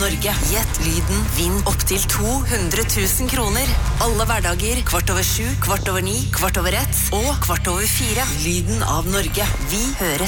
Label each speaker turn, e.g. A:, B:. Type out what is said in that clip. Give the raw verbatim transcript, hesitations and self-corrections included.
A: Norge. Gjett lyden, vinn opp til to hundre tusen kroner. Alle hverdager, kvart over sju, kvart over ni, kvart over ett og kvart over fire. Lyden av Norge. Vi høres